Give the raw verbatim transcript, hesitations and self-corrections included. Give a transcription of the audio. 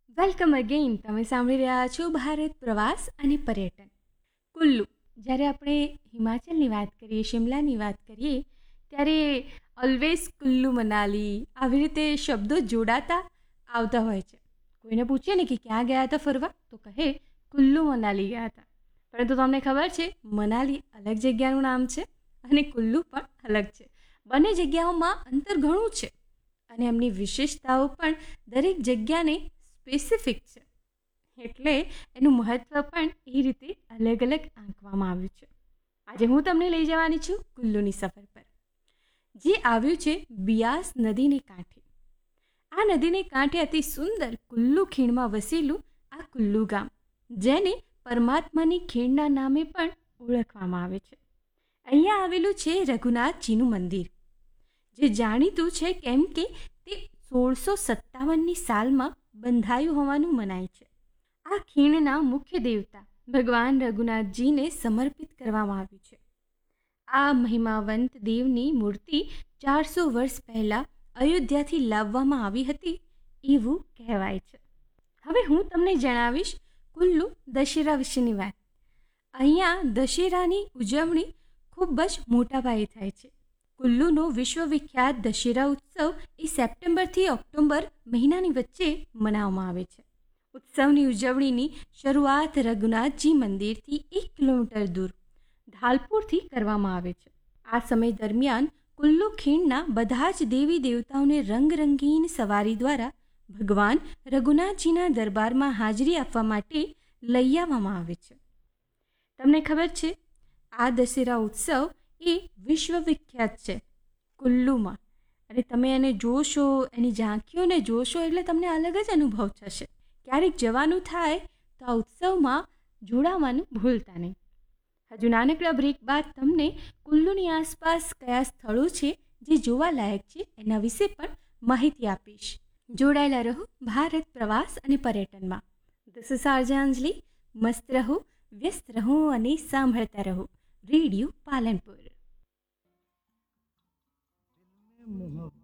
Welcome again. તમે સાંભળી રહ્યા છો ભારત પ્રવાસ અને પર્યટન. કુલ્લુ. જ્યારે આપણે હિમાચલની વાત કરીએ, શિમલાની વાત કરીએ, ત્યારે ઓલવેઝ કુલ્લુ મનાલી આવી રીતે શબ્દો જોડાતા આવતા હોય છે. કોઈને પૂછીએ ને કે ક્યાં ગયા હતા ફરવા, તો કહે કુલ્લુ મનાલી ગયા હતા. પરંતુ તમને ખબર છે, મનાલી અલગ જગ્યાનું નામ છે અને કુલ્લુ પણ અલગ છે. બંને જગ્યાઓમાં અંતર ઘણું છે અને એમની વિશેષતાઓ પણ દરેક જગ્યાને સ્પેસિફિક છે, એટલે એનું મહત્ત્વ પણ એ રીતે અલગ અલગ આંકવામાં આવ્યું છે. આજે હું તમને લઈ જવાની છું કુલ્લુની સફર પર, જે આવ્યું છે બિયાસ નદીને કાંઠે. આ નદીને કાંઠે અતિ સુંદર કુલ્લુ ખીણમાં વસેલું આ કુલ્લુ ગામ, જેને પરમાત્માની ખીણના નામે પણ ઓળખવામાં આવે છે. અહીંયા આવેલું છે રઘુનાથજીનું મંદિર, જે જાણીતું છે કેમ કે તે સોળસો સત્તાવનની સાલમાં બંધાયું હોવાનું મનાય છે. આ ખીણના મુખ્ય દેવતા ભગવાન રઘુનાથજીને સમર્પિત કરવામાં આવ્યું છે. આ મહિમાવંત દેવની મૂર્તિ ચારસો વર્ષ પહેલાં અયોધ્યાથી લાવવામાં આવી હતી એવું કહેવાય છે. હવે હું તમને જણાવીશ કુલ્લુ દશેરા વિશેની વાત. અહીંયા દશેરાની ઉજવણી ખૂબ જ મોટા પાયે થાય છે. કુલ્લુનો વિશ્વવિખ્યાત દશેરા ઉત્સવ એ સપ્ટેમ્બરથી ઓક્ટોબર મહિનાની વચ્ચે મનાવવામાં આવે છે. ઉત્સવની ઉજવણીની શરૂઆત રઘુનાથજી મંદિરથી એક કિલોમીટર દૂર ઢાલપુરથી કરવામાં આવે છે. આ સમય દરમિયાન કુલ્લુ ખીણના બધા જ દેવી દેવતાઓને રંગરંગીન સવારી દ્વારા ભગવાન રઘુનાથજીના દરબારમાં હાજરી આપવા માટે લઈ આવવામાં આવે છે. તમને ખબર છે, આ દશેરા ઉત્સવ એ વિશ્વવિખ્યાત છે કુલ્લુમાં, અને તમે એને જોશો, એની ઝાંખીઓને જોશો એટલે તમને અલગ જ અનુભવ થશે. ક્યારેક જવાનું થાય તો આ ઉત્સવમાં જોડાવાનું ભૂલતા નહીં. હજુ નાનકડા બ્રેક બાદ તમને કુલ્લુની આસપાસ કયા સ્થળો છે જે જોવાલાયક છે એના વિશે પણ માહિતી આપીશ. જોડાયેલા રહો ભારત પ્રવાસ અને પર્યટનમાં. દિસ ઇઝ આરજે અંજલિ. મસ્ત રહો, વ્યસ્ત રહો અને સાંભળતા રહો રેડિયો પાલનપુર.